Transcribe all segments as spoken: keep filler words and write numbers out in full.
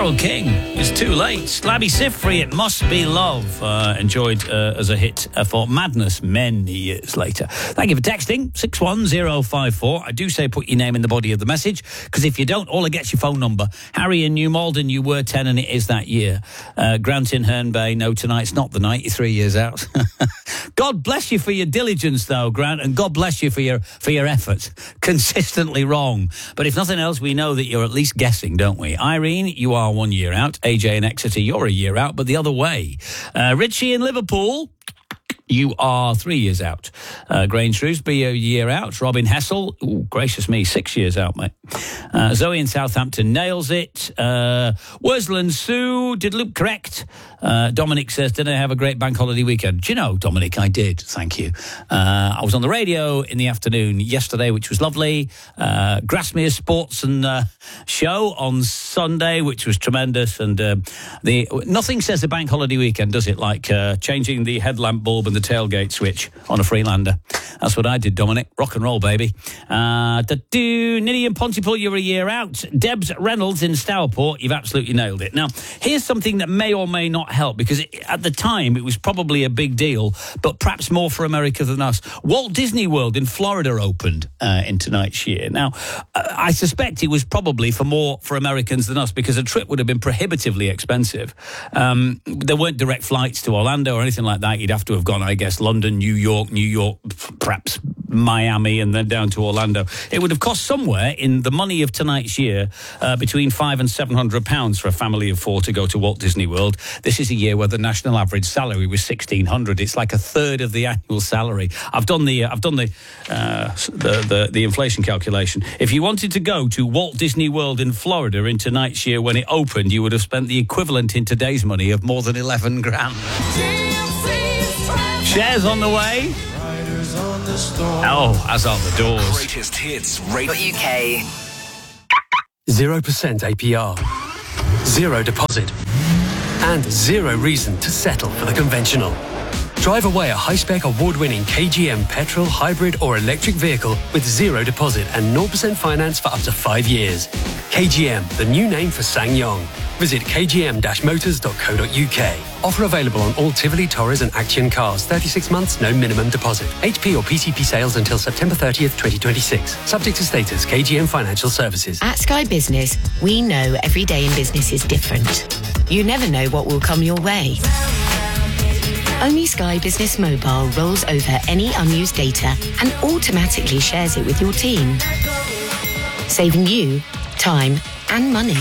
Carole King is Too Late. Labby Sifri, It Must Be Love. Uh, enjoyed uh, as a hit uh, for Madness many years later. Thank you for texting, six one zero five four. I do say put your name in the body of the message, because if you don't, all I get's your phone number. Harry in New Malden, you were ten and it is that year. Uh, Grant in Herne Bay, no, tonight's not the night, you're three years out. God bless you for your diligence, though, Grant, and God bless you for your for your effort. Consistently wrong. But if nothing else, we know that you're at least guessing, don't we? Irene, you are one year out. A J in Exeter, you're a year out, but the other way. Uh, Richie in Liverpool, you are three years out. Uh, Grange Shrewsbury, a year out. Robin Hessel, ooh, gracious me, six years out, mate. Uh, Zoe in Southampton nails it. Uh, Worsland Sue, did Luke correct? Uh, Dominic says, did I have a great bank holiday weekend? Do you know, Dominic, I did, thank you. Uh, I was on the radio in the afternoon yesterday, which was lovely. Uh, Grasmere Sports and uh, Show on Sunday, which was tremendous. And uh, the nothing says a bank holiday weekend, does it, like uh, changing the headlamp bulb and the tailgate switch on a Freelander. That's what I did, Dominic. Rock and roll, baby. Uh, da-doo. Niddy and Pontypool, you're a year out. Debs Reynolds in Stourport, you've absolutely nailed it. Now, here's something that may or may not help, because it, at the time it was probably a big deal, but perhaps more for America than us. Walt Disney World in Florida opened uh, in tonight's year. Now, uh, I suspect it was probably for more for Americans than us, because a trip would have been prohibitively expensive. Um, there weren't direct flights to Orlando or anything like that. You'd have to have gone, I guess, London, New York, New York, perhaps Miami, and then down to Orlando. It would have cost somewhere in the money of tonight's year uh, between five and seven hundred pounds for a family of four to go to Walt Disney World. This is a year where the national average salary was sixteen hundred. It's like a third of the annual salary. I've done the uh, I've done the, uh, the the the inflation calculation. If you wanted to go to Walt Disney World in Florida in tonight's year when it opened, you would have spent the equivalent in today's money of more than eleven grand. Shares on the way. Oh, as are the Doors. Greatest hits radio U K. Zero percent A P R, zero deposit, and zero reason to settle for the conventional. Drive away a high-spec award-winning K G M petrol, hybrid or electric vehicle with zero deposit and zero percent finance for up to five years. K G M, the new name for SsangYong. Visit k g m dash motors dot co dot u k. Offer available on all Tivoli, Torres and Action cars. thirty-six months, no minimum deposit. H P or P C P sales until September thirtieth, twenty twenty-six. Subject to status. K G M Financial Services. At Sky Business, we know every day in business is different. You never know what will come your way. Only Sky Business Mobile rolls over any unused data and automatically shares it with your team, saving you time and money.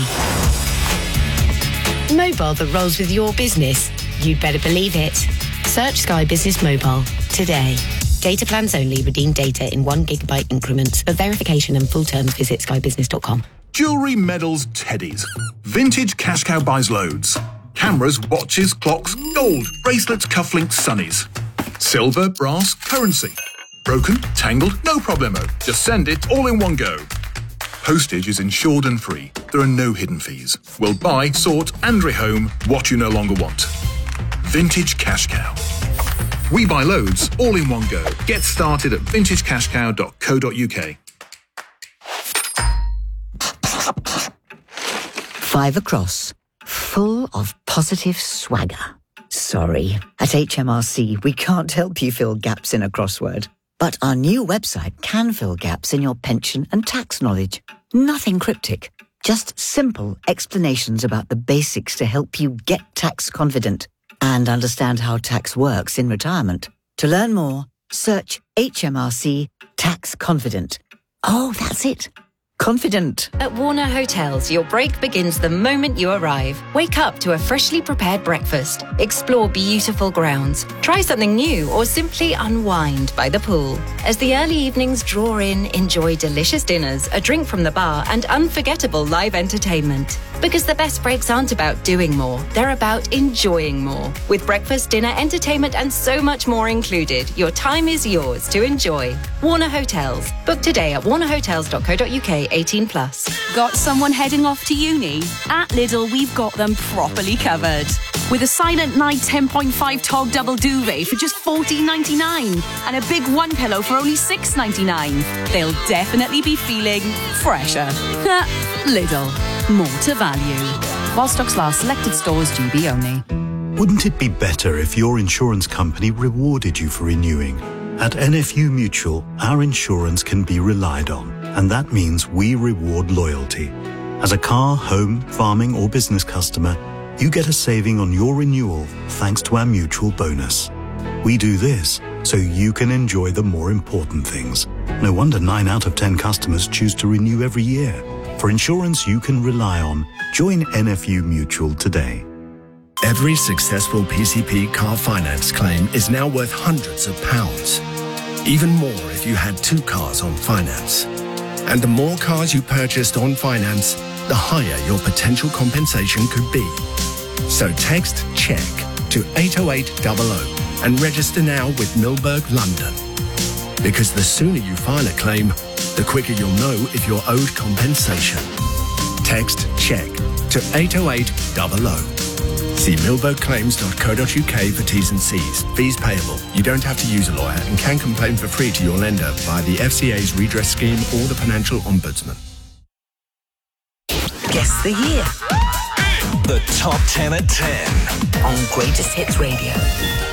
Mobile that rolls with your business. You'd better believe it. Search Sky Business Mobile today. Data plans only. Redeem data in one gigabyte increments. For verification and full terms, visit sky business dot com. Jewellery, medals, teddies. Vintage Cash Cow buys loads. Cameras, watches, clocks, gold, bracelets, cufflinks, sunnies. Silver, brass, currency. Broken, tangled, no problemo. Just send it all in one go. Postage is insured and free. There are no hidden fees. We'll buy, sort and rehome what you no longer want. Vintage Cash Cow. We buy loads, all in one go. Get started at vintage cash cow dot co dot u k. Five across. Full of positive swagger. Sorry. At H M R C, we can't help you fill gaps in a crossword. But our new website can fill gaps in your pension and tax knowledge. Nothing cryptic. Just simple explanations about the basics to help you get tax confident and understand how tax works in retirement. To learn more, search H M R C Tax Confident. Oh, that's it. Confident. At Warner Hotels, your break begins the moment you arrive. Wake up to a freshly prepared breakfast. Explore beautiful grounds. Try something new or simply unwind by the pool. As the early evenings draw in, enjoy delicious dinners, a drink from the bar and unforgettable live entertainment. Because the best breaks aren't about doing more, they're about enjoying more. With breakfast, dinner, entertainment and so much more included, your time is yours to enjoy. Warner Hotels. Book today at warner hotels dot co dot u k. eighteen plus. Got someone heading off to uni? At Lidl, we've got them properly covered. With a Silent Night ten point five Tog Double Duvet for just fourteen ninety-nine and a big one pillow for only six ninety-nine. They'll definitely be feeling fresher. Lidl, more to value. While stocks last, selected stores, G B only. Wouldn't it be better if your insurance company rewarded you for renewing? At N F U Mutual, our insurance can be relied on, and that means we reward loyalty. As a car, home, farming or business customer, you get a saving on your renewal thanks to our mutual bonus. We do this so you can enjoy the more important things. No wonder nine out of ten customers choose to renew every year. For insurance you can rely on, join N F U Mutual today. Every successful P C P car finance claim is now worth hundreds of pounds. Even more if you had two cars on finance. And the more cars you purchased on finance, the higher your potential compensation could be. So text CHECK to eight oh eight hundred and register now with Milberg London. Because the sooner you file a claim, the quicker you'll know if you're owed compensation. Text CHECK to eight oh eight hundred. See milberg claims dot co dot uk for T's and C's. Fees payable. You don't have to use a lawyer and can complain for free to your lender via the F C A's redress scheme or the Financial Ombudsman. Guess the year. The top ten at ten on Greatest Hits Radio.